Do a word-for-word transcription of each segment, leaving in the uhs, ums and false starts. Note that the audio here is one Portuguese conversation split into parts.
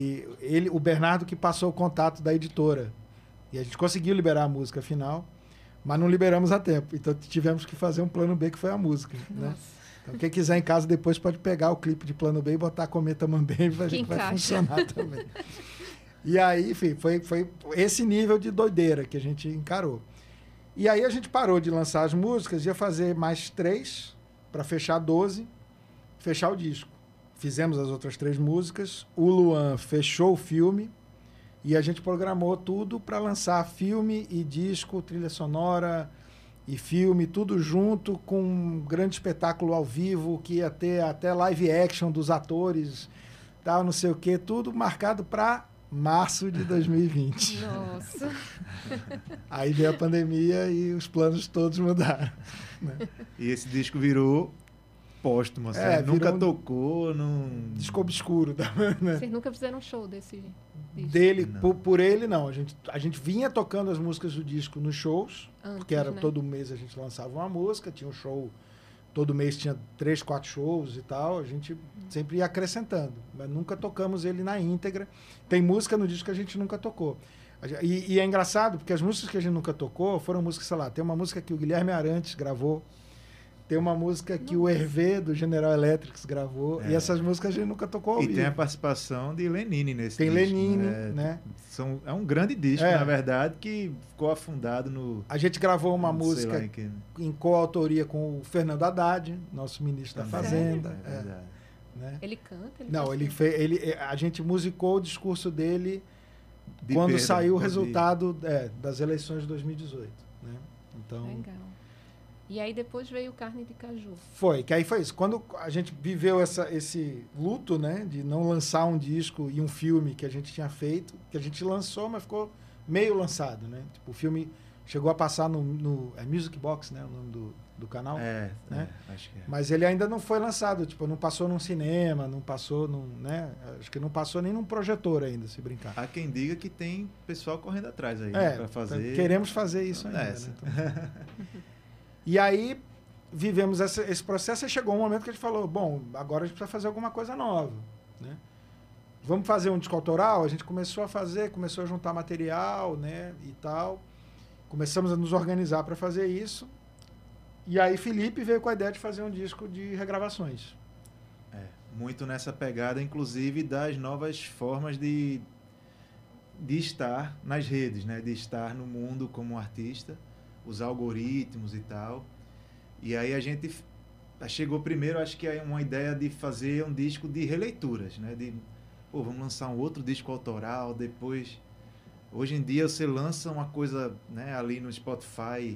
E ele, o Bernardo que passou o contato da editora. E a gente conseguiu liberar a música final, mas não liberamos a tempo. Então tivemos que fazer um plano B, que foi a música. Né? Então quem quiser em casa depois pode pegar o clipe de plano B e botar Cometa Mambembe, vai ver que vai funcionar também. E aí, enfim, foi, foi esse nível de doideira que a gente encarou. E aí a gente parou de lançar as músicas, ia fazer mais três para fechar doze, fechar o disco. Fizemos as outras três músicas, o Luan fechou o filme e a gente programou tudo para lançar filme e disco, trilha sonora e filme, tudo junto com um grande espetáculo ao vivo que ia ter até live action dos atores, tal, não sei o quê, tudo marcado para março de dois mil e vinte. Nossa! Aí veio a pandemia e os planos todos mudaram. Né? E esse disco virou póstumo, assim, é, nunca um tocou, não... disco obscuro. Né? Vocês nunca fizeram um show desse disco? Dele, por, por ele, não. A gente, a gente vinha tocando as músicas do disco nos shows, Antes, porque era, né? Todo mês a gente lançava uma música, tinha um show, todo mês tinha três, quatro shows e tal, a gente hum. sempre ia acrescentando, mas nunca tocamos ele na íntegra. Tem música no disco que a gente nunca tocou. E, e é engraçado, porque as músicas que a gente nunca tocou foram músicas, sei lá, tem uma música que o Guilherme Arantes gravou, tem uma música que Nossa. o Hervé, do General Electric, gravou, é. e essas músicas a gente nunca tocou ao E vivo. tem a participação de Lenine nesse tem disco. Tem Lenine, né? né? São, é um grande disco, é. na verdade, que ficou afundado no... A gente gravou uma música em, que... em coautoria com o Fernando Haddad, nosso ministro Também, da Fazenda. É verdade. É, né? Ele canta? Ele Não, ele fez, ele, a gente musicou o discurso dele de quando perda, saiu o resultado é, das eleições de dois mil e dezoito. Né? Então, legal. E aí depois veio Carne de Caju. Foi, que aí foi isso. Quando a gente viveu essa, esse luto, né, de não lançar um disco e um filme que a gente tinha feito, que a gente lançou, mas ficou meio lançado, né? Tipo, o filme chegou a passar no, no é Music Box, né, o nome do, do canal. É, né? é, acho que é. Mas ele ainda não foi lançado, tipo, não passou num cinema, não passou num, né? Acho que não passou nem num projetor ainda, se brincar. Há quem diga que tem pessoal correndo atrás aí, é, né, para fazer. Queremos fazer isso ainda, né? Então... E aí, vivemos esse, esse processo e chegou um momento que a gente falou, bom, agora a gente precisa fazer alguma coisa nova, né? Vamos fazer um disco autoral? A gente começou a fazer, começou a juntar material, né, e tal. Começamos a nos organizar para fazer isso. E aí Felipe veio com a ideia de fazer um disco de regravações. É, muito nessa pegada, inclusive, das novas formas de, de estar nas redes, né, de estar no mundo como artista, os algoritmos e tal. E aí a gente chegou primeiro, acho que é uma ideia de fazer um disco de releituras, né? De, pô, vamos lançar um outro disco autoral, depois... Hoje em dia você lança uma coisa, né, ali no Spotify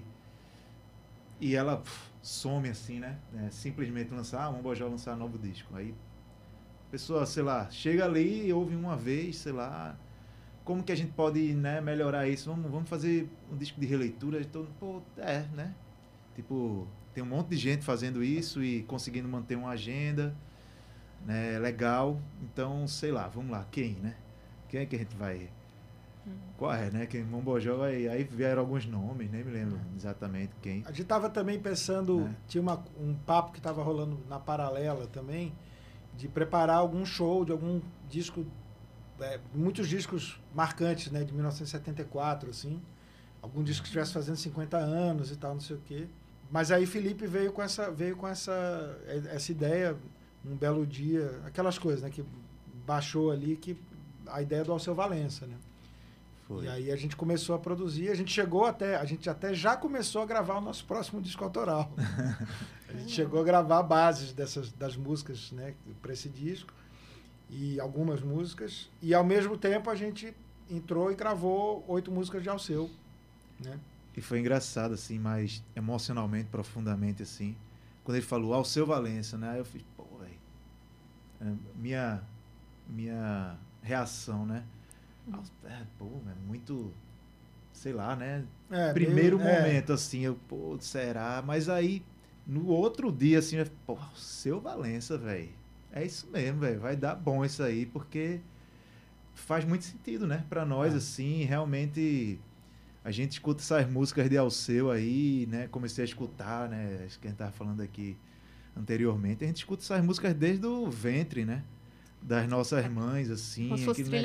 e ela pff, some assim, né? É, simplesmente lançar, ah, vamos já lançar um novo disco. Aí a pessoa, sei lá, chega ali e ouve uma vez, sei lá... Como que a gente pode, né, melhorar isso? Vamos, vamos fazer um disco de releitura. Então, pô, é, né? Tipo, tem um monte de gente fazendo isso e conseguindo manter uma agenda, né, legal. Então, sei lá, vamos lá, quem, né? Quem é que a gente vai... Hum. Qual é, né? Quem Mombojó vai... Aí vieram alguns nomes, nem me lembro hum. exatamente quem. A gente estava também pensando, é. tinha uma, um papo que estava rolando na paralela também, de preparar algum show de algum disco... É, muitos discos marcantes, né, de mil novecentos e setenta e quatro, assim, algum disco que estivesse fazendo cinquenta anos e tal, não sei o quê. Mas aí Felipe veio com essa, veio com essa, essa ideia, um belo dia, aquelas coisas, né, que baixou ali, que a ideia do Alceu Valença, né? Foi. E aí a gente começou a produzir, a gente chegou até, a gente até já começou a gravar o nosso próximo disco autoral. A gente chegou a gravar bases dessas, das músicas, né, para esse disco. E algumas músicas, e ao mesmo tempo a gente entrou e gravou oito músicas de Alceu, né? E foi engraçado, assim, mais emocionalmente, profundamente, assim, quando ele falou Alceu Valença, né? Aí eu fiz, pô, velho, minha, minha reação, né? Uhum. É, pô, é muito, sei lá, né? É, primeiro meio, momento, é. assim, eu, pô, será? Mas aí, no outro dia, assim, eu, pô, Alceu Valença, velho. É isso mesmo, velho. Vai dar bom isso aí, porque faz muito sentido, né? Pra nós, é. assim, realmente... A gente escuta essas músicas de Alceu aí, né? Comecei a escutar, né? Acho que a gente tava falando aqui anteriormente. A gente escuta essas músicas desde o ventre, né? das nossas mães, assim. Como se fosse aquele trilha